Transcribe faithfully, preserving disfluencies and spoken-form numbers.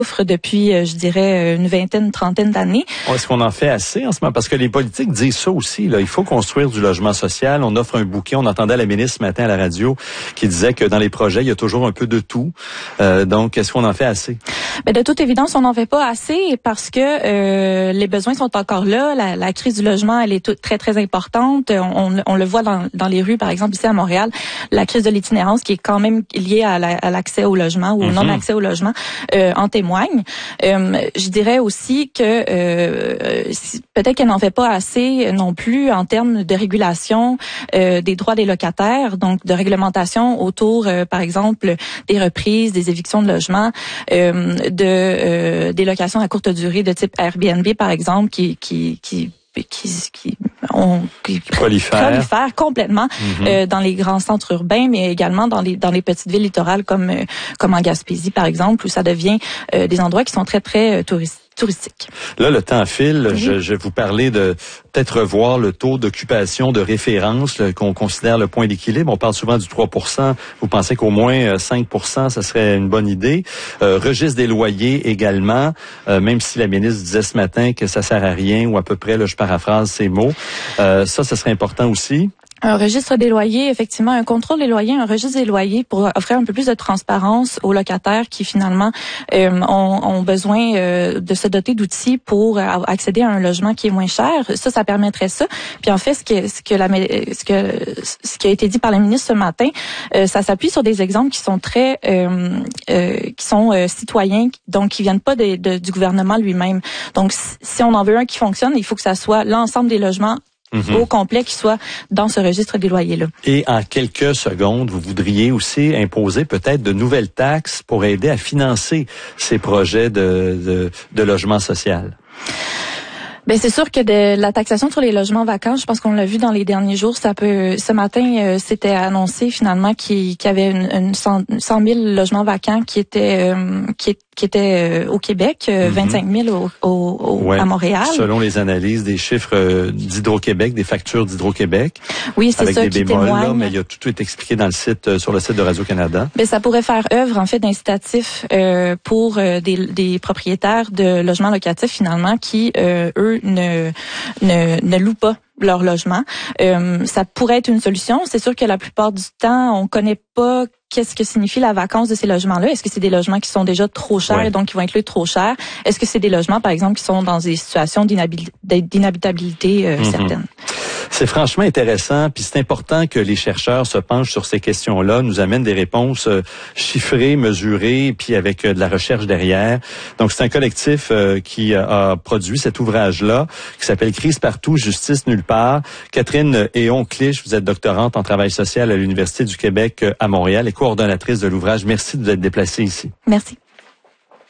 souffre depuis, je dirais, une vingtaine, une trentaine d'années. Est-ce qu'on en fait assez en ce moment? Parce que les politiques disent ça aussi, là. Il faut construire du logement social. On offre un bouquet. On entendait la ministre ce matin à la radio qui disait que dans les projets, il y a toujours un peu de tout. Euh, donc, est-ce qu'on en fait assez? Ben, de toute évidence, on n'en fait pas assez parce que euh, les besoins sont encore là. La, la crise du logement, elle est tout, très, très importante. On, on, on le voit dans, dans les rues, par exemple, ici à Montréal. La crise de l'itinérance qui est quand même liée à, la, à l'accès au logement ou au mm-hmm. non-accès au logement euh, en témoigne. Euh, je dirais aussi que euh, peut-être qu'elle n'en fait pas assez non plus en termes de régulation euh, des droits des locataires, donc de réglementation autour, euh, par exemple, des reprises, des évictions de logements, euh, de euh, des locations à courte durée de type Airbnb, par exemple, qui qui qui qui, qui, on, qui prolifère. prolifère complètement mm-hmm. euh, dans les grands centres urbains, mais également dans les dans les petites villes littorales comme euh, comme en Gaspésie, par exemple, où ça devient euh, des endroits qui sont très très euh, touristiques. touristique. Là, le temps file. Oui. Je, je vais vous parler de peut-être revoir le taux d'occupation de référence là, qu'on considère le point d'équilibre. On parle souvent du trois pour cent. Vous pensez qu'au moins cinq pour cent, ça serait une bonne idée. Euh, registre des loyers également, euh, même si la ministre disait ce matin que ça sert à rien ou à peu près, là, je paraphrase ces mots. Euh, ça, ça serait important aussi. Un registre des loyers, effectivement, un contrôle des loyers, un registre des loyers pour offrir un peu plus de transparence aux locataires qui finalement euh, ont, ont besoin euh, de se doter d'outils pour accéder à un logement qui est moins cher. Ça, ça permettrait ça. Puis en fait, ce que ce que la ce que ce qui a été dit par la ministre ce matin, euh, ça s'appuie sur des exemples qui sont très euh, euh, qui sont euh, citoyens, donc qui viennent pas de, de, du gouvernement lui-même. Donc, si on en veut un qui fonctionne, il faut que ça soit l'ensemble des logements Mm-hmm. au complet qui soit dans ce registre des loyers-là. Et en quelques secondes, vous voudriez aussi imposer peut-être de nouvelles taxes pour aider à financer ces projets de, de, de logement social? Ben c'est sûr que de la taxation sur les logements vacants, je pense qu'on l'a vu dans les derniers jours. Ça peut, ce matin, euh, c'était annoncé finalement qu'il, qu'il y avait une, une cent mille logements vacants qui étaient euh, qui, qui étaient euh, au Québec, euh, mm-hmm. vingt-cinq mille au, au, au, ouais, à Montréal. Selon les analyses des chiffres euh, d'Hydro-Québec, des factures d'Hydro-Québec. Oui, c'est avec ça des qui bémols, témoigne. Là, mais il y a tout, tout est expliqué dans le site, euh, sur le site de Radio-Canada. Ben ça pourrait faire œuvre en fait d'incitatif euh, pour euh, des, des propriétaires de logements locatifs finalement qui euh, eux ne ne, ne louent pas leur logement. Euh, ça pourrait être une solution. C'est sûr que la plupart du temps, on connaît pas qu'est-ce que signifie la vacance de ces logements-là. Est-ce que c'est des logements qui sont déjà trop chers ouais. et donc qui vont être loués trop cher? Est-ce que c'est des logements, par exemple, qui sont dans des situations d'inhabitabilité, d'inhabitabilité euh, mm-hmm. certaines? C'est franchement intéressant, puis c'est important que les chercheurs se penchent sur ces questions-là, nous amènent des réponses euh, chiffrées, mesurées, puis avec euh, de la recherche derrière. Donc c'est un collectif euh, qui a produit cet ouvrage-là, qui s'appelle Crise partout, justice nulle part. Catherine Héon-Clich, vous êtes doctorante en travail social à l'Université du Québec à Montréal et coordonnatrice de l'ouvrage. Merci de vous être déplacée ici. Merci.